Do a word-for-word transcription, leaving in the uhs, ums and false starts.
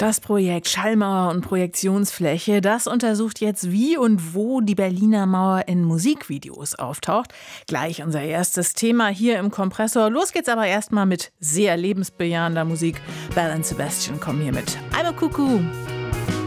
Das Projekt Schallmauer und Projektionsfläche, das untersucht jetzt, wie und wo die Berliner Mauer in Musikvideos auftaucht. Gleich unser erstes Thema hier im Kompressor. Los geht's aber erstmal mit sehr lebensbejahender Musik. Belle und Sebastian kommen hier mit I'm a Cuckoo.